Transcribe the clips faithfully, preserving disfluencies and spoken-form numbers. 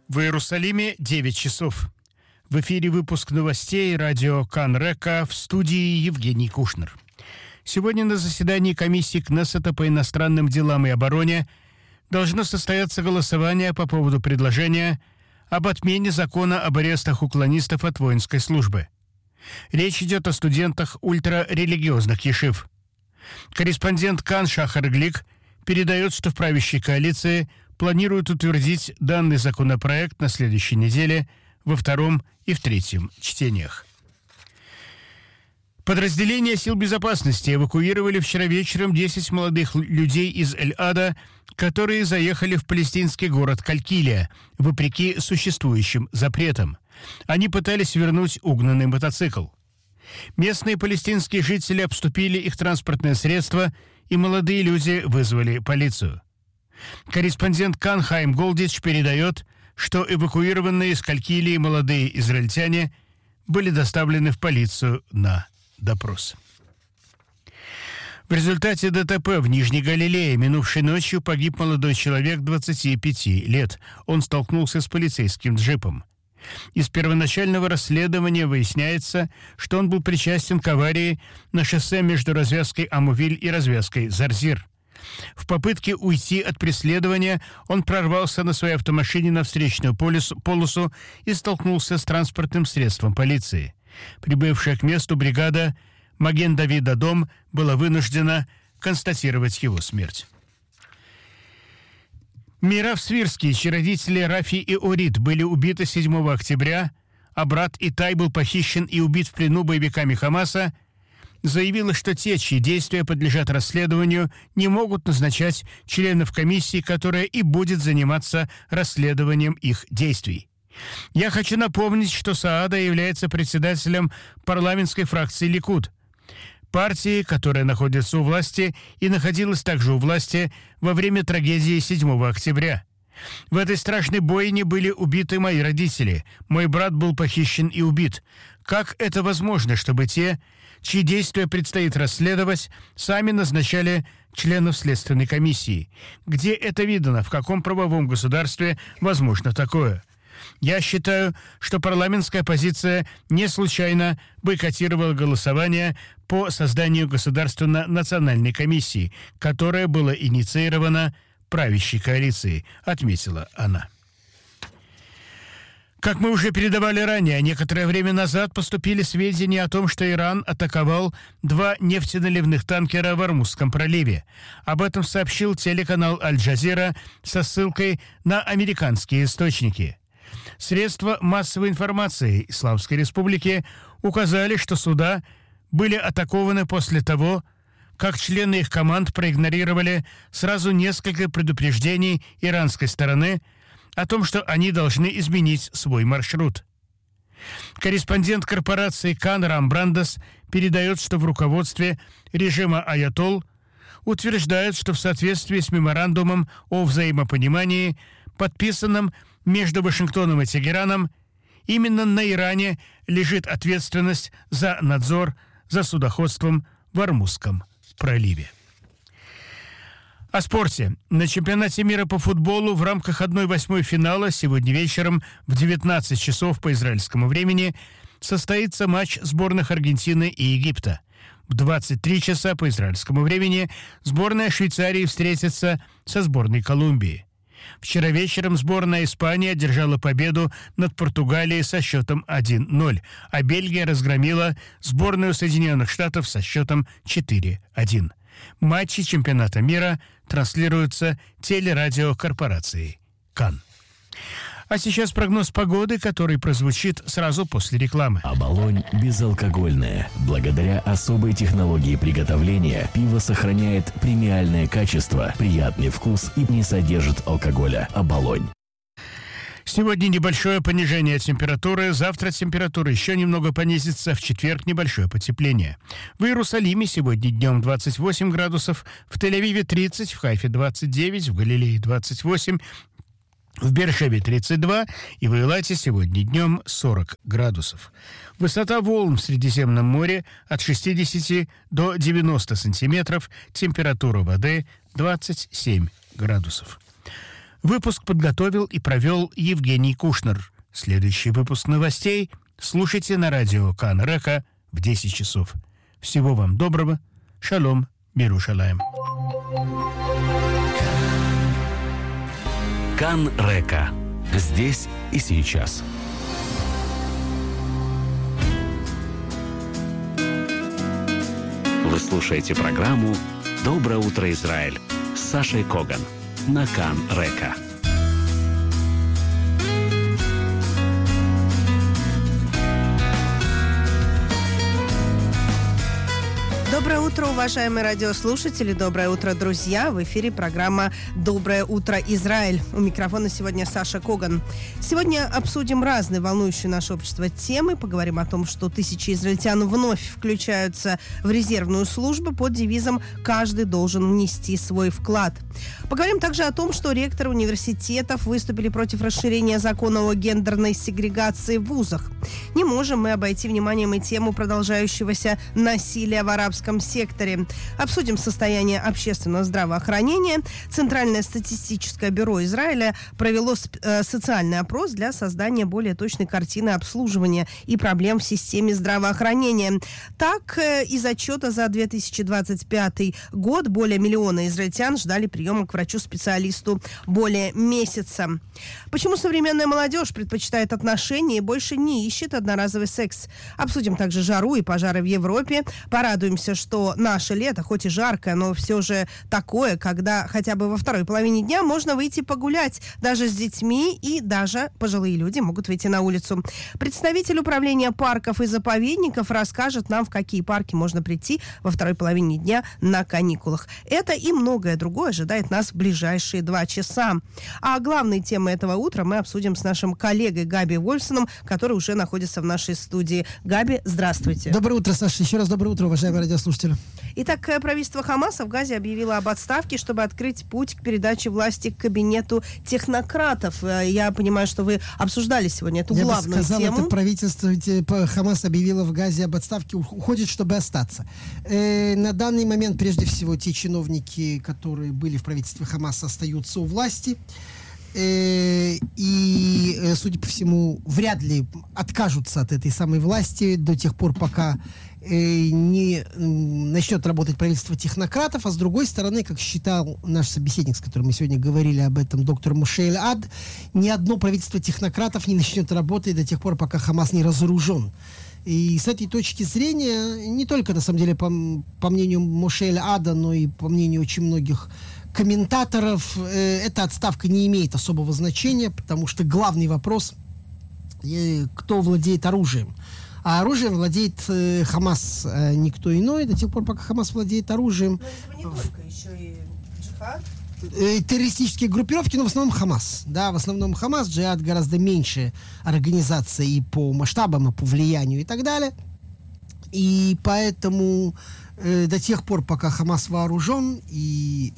В Иерусалиме девять часов. В эфире выпуск новостей радио Кан-Река, в студии Евгений Кушнер. Сегодня на заседании комиссии Кнессета по иностранным делам и обороне должно состояться голосование по поводу предложения об отмене закона об арестах уклонистов от воинской службы. Речь идет о студентах ультрарелигиозных ешив. Корреспондент Кан Шахар Глик передает, что в правящей коалиции планируют утвердить данный законопроект на следующей неделе во втором и в третьем чтениях. Подразделения сил безопасности эвакуировали вчера вечером десять молодых людей из Эль-Ада, которые заехали в палестинский город Калькилия, вопреки существующим запретам. Они пытались вернуть угнанный мотоцикл. Местные палестинские жители обступили их транспортное средство, и молодые люди вызвали полицию. Корреспондент Кан Хайм Голдич передает, что эвакуированные из Калькилии молодые израильтяне были доставлены в полицию на допрос. В результате ДТП в Нижней Галилее минувшей ночью погиб молодой человек двадцати пяти лет. Он столкнулся с полицейским джипом. Из первоначального расследования выясняется, что он был причастен к аварии на шоссе между развязкой Амувиль и развязкой Зарзир. В попытке уйти от преследования он прорвался на своей автомашине на встречную полосу и столкнулся с транспортным средством полиции. Прибывшая к месту бригада Маген-Давид-Адом была вынуждена констатировать его смерть. Мирав Свирский, чьи родители Рафи и Орит были убиты седьмого октября, а брат Итай был похищен и убит в плену боевиками Хамаса, заявила, что те, чьи действия подлежат расследованию, не могут назначать членов комиссии, которая и будет заниматься расследованием их действий. Я хочу напомнить, что Саада является председателем парламентской фракции Ликуд, партии, которая находится у власти и находилась также у власти во время трагедии седьмого октября. В этой страшной бойне были убиты мои родители. Мой брат был похищен и убит. Как это возможно, чтобы те, чьи действия предстоит расследовать, сами назначали членов Следственной комиссии? Где это видано? В каком правовом государстве возможно такое? Я считаю, что парламентская оппозиция не случайно бойкотировала голосование по созданию Государственно-национальной комиссии, которое было инициировано правящей коалицией, отметила она. Как мы уже передавали ранее, некоторое время назад поступили сведения о том, что Иран атаковал два нефтеналивных танкера в Ормузском проливе. Об этом сообщил телеканал Аль-Джазира со ссылкой на американские источники. Средства массовой информации Исламской Республики указали, что суда были атакованы после того, как члены их команд проигнорировали сразу несколько предупреждений иранской стороны о том, что они должны изменить свой маршрут. Корреспондент корпорации Кан Рам Брандес передает, что в руководстве режима Аятолл утверждают, что в соответствии с меморандумом о взаимопонимании, подписанным между Вашингтоном и Тегераном, именно на Иране лежит ответственность за надзор за судоходством в Ормузском проливе. О спорте. На чемпионате мира по футболу в рамках одной восьмой финала сегодня вечером в девятнадцать часов по израильскому времени состоится матч сборных Аргентины и Египта. В двадцать три часа по израильскому времени сборная Швейцарии встретится со сборной Колумбии. Вчера вечером сборная Испании одержала победу над Португалией со счетом один ноль, а Бельгия разгромила сборную Соединенных Штатов со счетом четыре один. Матчи чемпионата мира транслируются телерадиокорпорацией Кан. А сейчас прогноз погоды, который прозвучит сразу после рекламы. Оболонь безалкогольное. Благодаря особой технологии приготовления пиво сохраняет премиальное качество, приятный вкус и не содержит алкоголя. Оболонь. Сегодня небольшое понижение температуры, завтра температура еще немного понизится, в четверг небольшое потепление. В Иерусалиме сегодня днем двадцать восемь градусов, в Тель-Авиве тридцать, в Хайфе двадцать девять, в Галилее двадцать восемь, в Беэр-Шеве тридцать два и в Эйлате сегодня днем сорок градусов. Высота волн в Средиземном море от шестидесяти до девяноста сантиметров, температура воды двадцать семь градусов. Выпуск подготовил и провел Евгений Кушнер. Следующий выпуск новостей слушайте на радио Кан Река в десять часов. Всего вам доброго. Шалом. Берушалаем. Кан Река. Здесь и сейчас. Вы слушаете программу «Доброе утро, Израиль» с Сашей Коган на Кан Река. Доброе утро, уважаемые радиослушатели, доброе утро, друзья. В эфире программа «Доброе утро, Израиль». У микрофона сегодня Саша Коган. Сегодня обсудим разные волнующие наше общество темы. Поговорим о том, что тысячи израильтян вновь включаются в резервную службу под девизом «Каждый должен внести свой вклад». Поговорим также о том, что ректоры университетов выступили против расширения закона о гендерной сегрегации в вузах. Не можем мы обойти вниманием и тему продолжающегося насилия в арабском секторе. Обсудим состояние общественного здравоохранения. Центральное статистическое бюро Израиля провело э, социальный опрос для создания более точной картины обслуживания и проблем в системе здравоохранения. Так, э, из отчета за две тысячи двадцать пятый год более миллиона израильтян ждали приема к врачу-специалисту более месяца. Почему современная молодежь предпочитает отношения и больше не ищет одноразовый секс? Обсудим также жару и пожары в Европе. Порадуемся, что наше лето, хоть и жаркое, но все же такое, когда хотя бы во второй половине дня можно выйти погулять, даже с детьми, и даже пожилые люди могут выйти на улицу. Представитель управления парков и заповедников расскажет нам, в какие парки можно прийти во второй половине дня на каникулах. Это и многое другое ожидает нас в ближайшие два часа. А главные темы этого утра мы обсудим с нашим коллегой Габи Вольфсоном, который уже находится в нашей студии. Габи, здравствуйте. Доброе утро, Саша. Еще раз доброе утро, уважаемые радиослушатели. Итак, правительство Хамаса в Газе объявило об отставке, чтобы открыть путь к передаче власти к кабинету технократов. Я понимаю, что вы обсуждали сегодня эту Я главную бы сказал, тему. это правительство Хамас объявило в Газе об отставке, уходит, чтобы остаться. Э, на данный момент, прежде всего, те чиновники, которые были в правительстве Хамаса, остаются у власти. Э, и, судя по всему, вряд ли откажутся от этой самой власти до тех пор, пока э, не э, начнет работать правительство технократов. А с другой стороны, как считал наш собеседник, с которым мы сегодня говорили об этом, доктор Моше Эльад, ни одно правительство технократов не начнет работать до тех пор, пока Хамас не разоружен. И с этой точки зрения, не только, на самом деле, по, по мнению Моше Эльада, но и по мнению очень многих комментаторов, э, эта отставка не имеет особого значения, потому что главный вопрос, э, кто владеет оружием. А оружием владеет э, Хамас, э, никто иной, до тех пор, пока Хамас владеет оружием. Но это не только, еще и джихад. Э, террористические группировки, но в основном Хамас. Да, в основном Хамас, джихад гораздо меньше организация и по масштабам, и по влиянию, и так далее. И поэтому э, до тех пор, пока Хамас вооружен и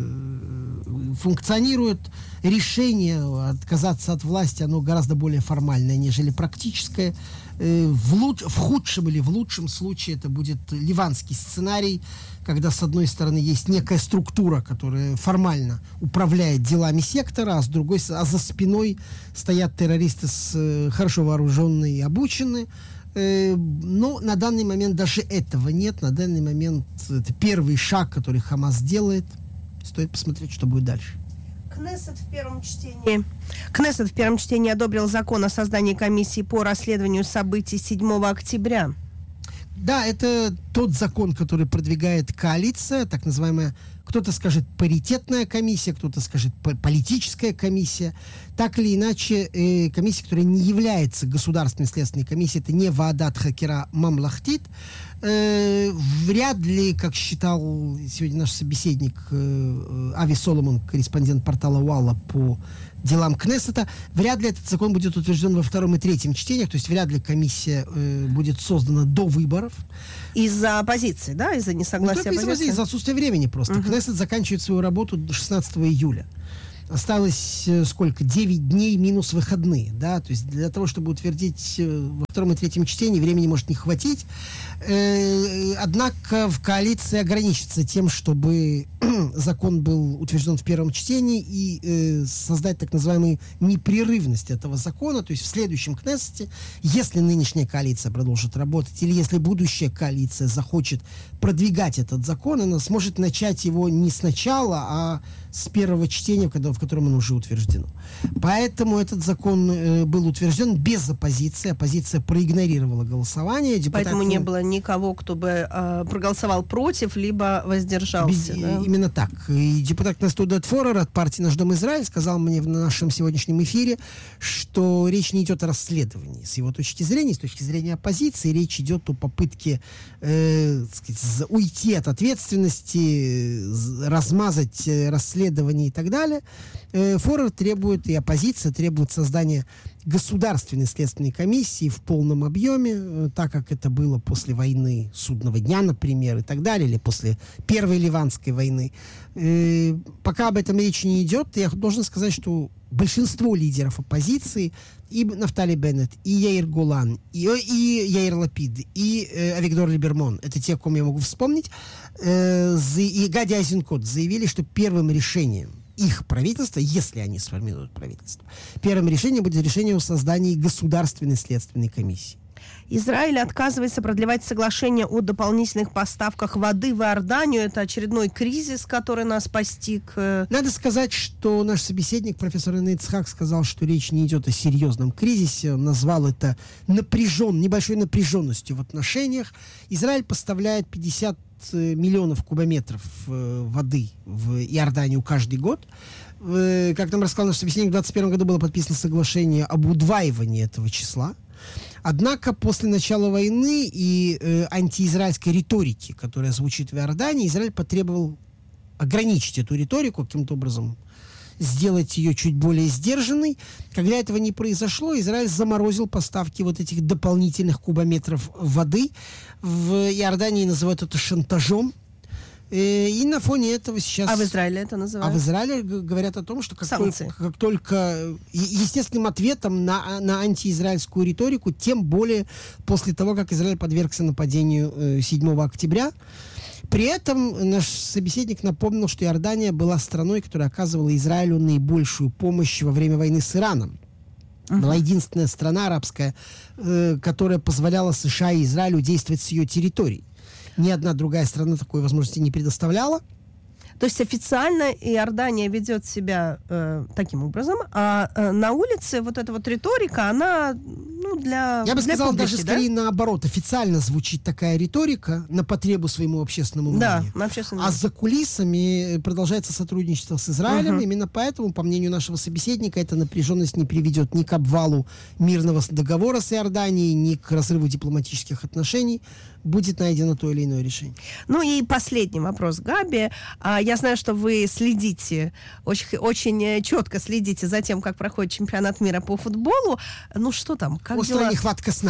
э, функционирует, решение отказаться от власти, оно гораздо более формальное, нежели практическое. Э, в, луч, в худшем или в лучшем случае это будет ливанский сценарий, когда с одной стороны есть некая структура, которая формально управляет делами сектора, а с другой, а за спиной стоят террористы с, э, хорошо вооруженные и обученные. Но на данный момент даже этого нет. На данный момент это первый шаг, который Хамас делает. Стоит посмотреть, что будет дальше. Кнессет в первом чтении. Кнессет в первом чтении одобрил закон о создании комиссии по расследованию событий седьмого октября. Да, это тот закон, который продвигает коалиция, так называемая, кто-то скажет паритетная комиссия, кто-то скажет политическая комиссия. Так или иначе, э, комиссия, которая не является государственной следственной комиссией, это не Ваадат Хакира Мамлахтит. Э, вряд ли, как считал сегодня наш собеседник э, Ави Соломон, корреспондент портала Уалла по делам Кнессета, вряд ли этот закон будет утвержден во втором и третьем чтениях, то есть вряд ли комиссия э, будет создана до выборов. Из-за оппозиции, да? Из-за несогласия оппозиции? Из-за отсутствия времени просто. Uh-huh. Кнессет заканчивает свою работу шестнадцатого июля. Осталось э, сколько? девять дней минус выходные, да, то есть для того, чтобы утвердить э, во втором и третьем чтении, времени может не хватить. Э, однако в коалиции ограничится тем, чтобы закон был утвержден в первом чтении и э, создать так называемую непрерывность этого закона, то есть в следующем Кнессете, если нынешняя коалиция продолжит работать, или если будущая коалиция захочет продвигать этот закон, она сможет начать его не сначала, а с первого чтения, в котором он уже утверждено. Поэтому этот закон э, был утвержден без оппозиции. Оппозиция проигнорировала голосование. Депутаты... Поэтому не было никого, кто бы э, проголосовал против, либо воздержался. Без... Да? Именно так. И депутат Кнестудат Форер от партии «Наш дом Израиль» сказал мне в нашем сегодняшнем эфире, что речь не идет о расследовании. С его точки зрения, с точки зрения оппозиции, речь идет о попытке э, сказать, уйти от ответственности, размазать расследование и так далее. Форер требует, и оппозиция требует создания государственной следственной комиссии в полном объеме, так как это было после войны Судного дня, например, и так далее, или после Первой Ливанской войны. Э, пока об этом речи не идет, я должен сказать, что большинство лидеров оппозиции, и Нафтали Беннет, и Яир Голан, и, и Яир Лапид, и э, Авигдор Либермон, это те, о ком я могу вспомнить, э, и Гади Айзенкот заявили, что первым решением их правительства, если они сформируют правительство, первым решением будет решение о создании государственной следственной комиссии. Израиль отказывается продлевать соглашение о дополнительных поставках воды в Иорданию. Это очередной кризис, который нас постиг. Надо сказать, что наш собеседник, профессор Инна Ицхак, сказал, что речь не идет о серьезном кризисе. Он назвал это напряжен, небольшой напряженностью в отношениях. Израиль поставляет пятьдесят миллионов кубометров воды в Иорданию каждый год. Как нам рассказал наш собеседник, в двадцать первом году было подписано соглашение об удваивании этого числа. Однако после начала войны и э, антиизраильской риторики, которая звучит в Иордании, Израиль потребовал ограничить эту риторику, каким-то образом сделать ее чуть более сдержанной. Когда этого не произошло, Израиль заморозил поставки вот этих дополнительных кубометров воды. В Иордании называют это шантажом. И на фоне этого сейчас... А в Израиле это называют? А в Израиле говорят о том, что как только, как только естественным ответом на, на антиизраильскую риторику, тем более после того, как Израиль подвергся нападению седьмого октября. При этом наш собеседник напомнил, что Иордания была страной, которая оказывала Израилю наибольшую помощь во время войны с Ираном. Uh-huh. Была единственная страна арабская, э, которая позволяла США и Израилю действовать с ее территорией. Ни одна другая страна такой возможности не предоставляла. То есть официально Иордания ведет себя э, таким образом, а э, на улице вот эта вот риторика, она ну, для Я бы для сказал, публики, даже да? скорее наоборот. Официально звучит такая риторика на потребу своему общественному мнению. Да, на общественном. А за кулисами продолжается сотрудничество с Израилем. Uh-huh. Именно поэтому, по мнению нашего собеседника, эта напряженность не приведет ни к обвалу мирного договора с Иорданией, ни к разрыву дипломатических отношений. Будет найдено то или иное решение. Ну и последний вопрос, Габи. А, я знаю, что вы следите, очень, очень четко следите за тем, как проходит чемпионат мира по футболу. Ну что там? Как Острая дела? нехватка сна.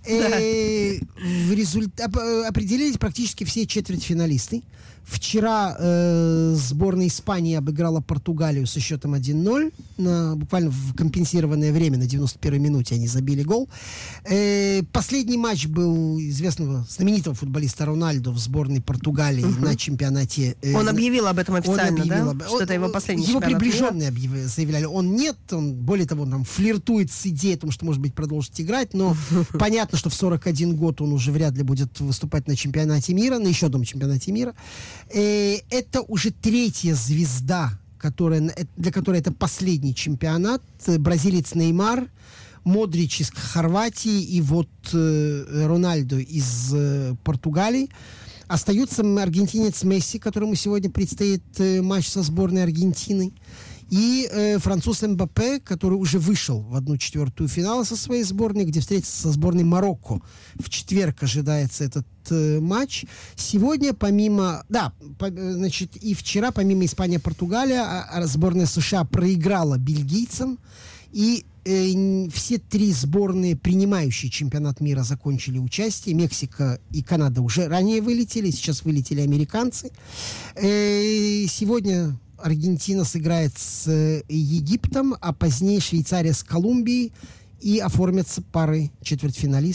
В результате определились практически все четвертьфиналисты. Вчера э, сборная Испании обыграла Португалию со счетом один ноль. На, буквально в компенсированное время, на девяносто первой минуте они забили гол. Э, последний матч был известного, знаменитого футболиста Рональдо в сборной Португалии uh-huh. на чемпионате. Э, он объявил об этом официально, объявил, да? Об... Что это его последний Его чемпионат приближенные объяв... заявляли. Он нет, он, более того, он там флиртует с идеей о том, что, может быть, продолжит играть, но понятно, что в сорок один год он уже вряд ли будет выступать на чемпионате мира, на еще одном чемпионате мира. Это уже третья звезда, которая, для которой это последний чемпионат. Бразилец Неймар, Модрич из Хорватии и вот э, Рональдо из э, Португалии. Остается аргентинец Месси, которому сегодня предстоит э, матч со сборной Аргентины. И э, француз Мбаппе, который уже вышел в одну четвертую финала со своей сборной, где встретится со сборной Марокко. В четверг ожидается этот э, матч. Сегодня помимо... Да, по, значит, и вчера помимо Испания-Португалия а, а сборная США проиграла бельгийцам. И э, все три сборные, принимающие чемпионат мира, закончили участие. Мексика и Канада уже ранее вылетели, сейчас вылетели американцы. Э, сегодня Аргентина сыграет с э, Египтом, а позднее Швейцария с Колумбией, и оформятся пары четвертьфиналистов.